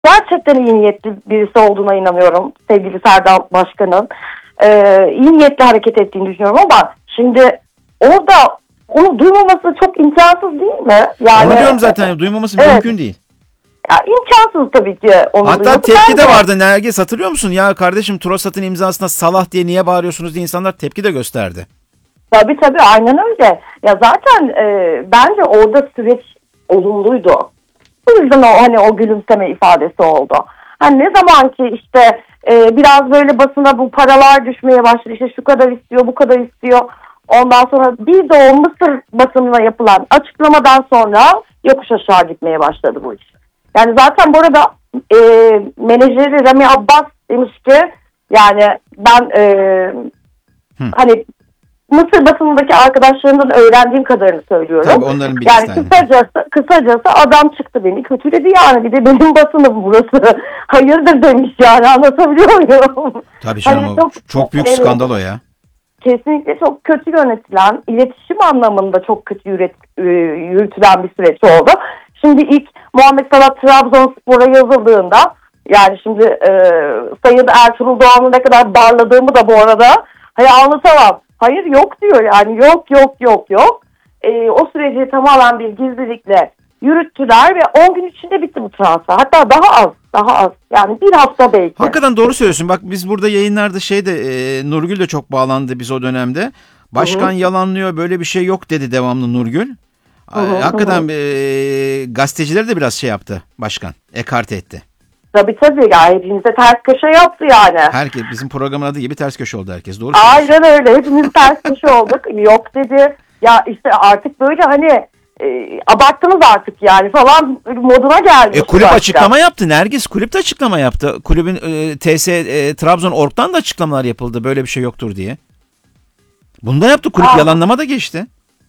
Gerçekten iyi niyetli birisi olduğuna inanıyorum sevgili Serdal Başkan'ın. İyi niyetli hareket ettiğini düşünüyorum ama şimdi orada onu duymaması çok imkansız değil mi? Yani, Onu diyorum zaten, duymaması mümkün değil. Ya, imkansız tabii ki. Hatta tepki de vardı Nergis, hatırlıyor musun? Ya kardeşim, Trossard'ın imzasına Salah diye niye bağırıyorsunuz diye insanlar tepki de gösterdi. Tabii aynen öyle. Ya zaten bence orada süreç olumluydu. O yüzden o gülümseme ifadesi oldu. Hani ne zaman ki işte biraz böyle basına bu paralar düşmeye başladı. İşte şu kadar istiyor, bu kadar istiyor. Ondan sonra bir de o Mısır basınına yapılan açıklamadan sonra yokuş aşağı gitmeye başladı bu iş. Yani zaten bu arada menajeri Rami Abbas demiş ki yani ben hani Mısır basınındaki arkadaşlarımdan öğrendiğim kadarını söylüyorum. Tabii onların bir yani kısacası adam çıktı beni kötüledi yani. Bir de benim basınım burası. Hayırdır demiş yani, anlatabiliyor muyum? Tabii canım, hani çok büyük skandal o ya. Kesinlikle çok kötü yönetilen, iletişim anlamında çok kötü yürütülen bir süreç oldu. Şimdi ilk Muhammed Salah Trabzonspor'a yazıldığında yani şimdi Sayın Ertuğrul Doğan'ı ne kadar darladığımı da bu arada anlatamam. Hayır yok diyor yani, yok. O süreci tamamen bir gizlilikle yürüttüler ve 10 gün içinde bitti bu transfer. Hatta daha az yani bir hafta belki. Hakikaten doğru söylüyorsun. Bak biz burada yayınlarda Nurgül de çok bağlandı biz o dönemde. Başkan yalanlıyor, böyle bir şey yok dedi devamlı Nurgül. Hakikaten gazeteciler de biraz yaptı başkan. Ekarte etti. Tabii ya, hepimize ters köşe yaptı yani. Herkes, bizim programın adı gibi ters köşe oldu herkes. Doğru Aynen öyle, hepimiz ters köşe olduk. Yok dedi. Ya işte artık böyle abarttınız artık yani falan moduna geldi. Kulüp açıklama yaptı Nergis. Kulüp de açıklama yaptı. Kulübün Trabzon.org'dan da açıklamalar yapıldı. Böyle bir şey yoktur diye. Bunu da yaptı. Kulüp yalanlama da geçti.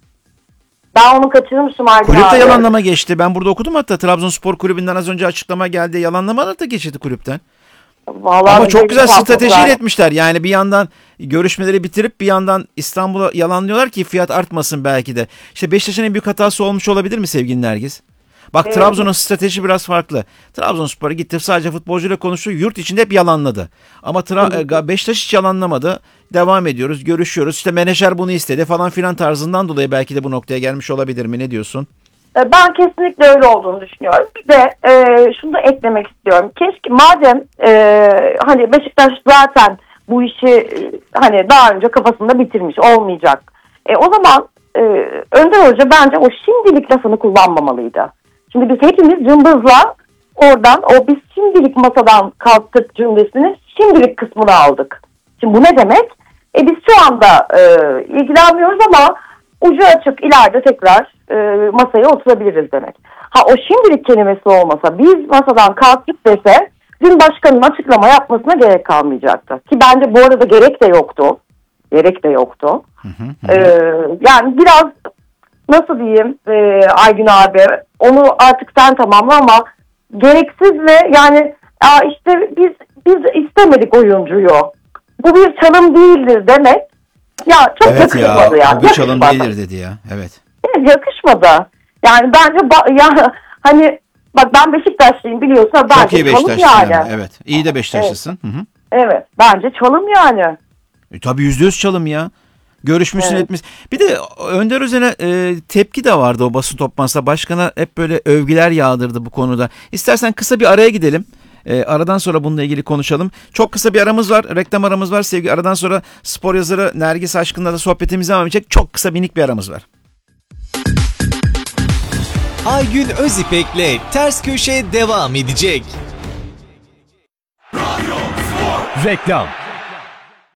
Ben onu kaçırmışım artık. Kulüp de yalanlama geçti. Ben burada okudum hatta. Trabzonspor Kulübü'nden az önce açıklama geldi. Yalanlamalar da geçti kulüpten. Vallahi ama çok güzel stratejiyle etmişler. Yani bir yandan görüşmeleri bitirip bir yandan İstanbul'a yalanlıyorlar ki fiyat artmasın belki de. İşte Beşiktaş'ın en büyük hatası olmuş olabilir mi sevgili Nergis? Bak evet. Trabzon'un strateji biraz farklı. Trabzonspor'a gitti, sadece futbolcuyla konuştu. Yurt içinde hep yalanladı. Ama Beşiktaş hiç yalanlamadı. Devam ediyoruz, görüşüyoruz. İşte menajer bunu istedi falan filan tarzından dolayı belki de bu noktaya gelmiş olabilir mi? Ne diyorsun? Ben kesinlikle öyle olduğunu düşünüyorum. Bir de şunu da eklemek istiyorum. Keşke madem Beşiktaş zaten bu işi daha önce kafasında bitirmiş, olmayacak. O zaman Önder Hoca bence o şimdilik lafını kullanmamalıydı. Şimdi biz hepimiz cımbızla oradan biz şimdilik masadan kalktık cümlesinin şimdilik kısmını aldık. Şimdi bu ne demek? Biz şu anda ilgilenmiyoruz ama ucu açık ileride tekrar masaya oturabiliriz demek. O şimdilik kelimesi olmasa, biz masadan kalktık dese dün başkanın açıklama yapmasına gerek kalmayacaktı. Ki bence bu arada gerek de yoktu. Yani biraz nasıl diyeyim Aygün abi, onu artık sen tamamla ama gereksiz ve yani işte biz istemedik oyuncuyu. Bu bir çalım değildir demek. Ya çok yakışmadı ya. Bu bir çalım değildir dedi ya. Evet. Yakışmadı. Yani bence bak ben Beşiktaşlıyım biliyorsun. Çok iyi Beşiktaşlısın yani. Evet. İyi de Beşiktaşlısın. Evet. Evet. Bence çalım yani. Tabii %100 çalım ya. Görüşmüşsün etmiş. Bir de Önder Özen'e tepki de vardı o basın toplantısında. Başkana hep böyle övgüler yağdırdı bu konuda. İstersen kısa bir araya gidelim. Aradan sonra bununla ilgili konuşalım. Çok kısa bir aramız var. Reklam aramız var. Sevgili, aradan sonra spor yazarı Nergis Aşkın'la da sohbetimiz devam edecek. Çok kısa minik bir aramız var. Aygün Özipek'le Ters Köşe devam edecek. Reklam.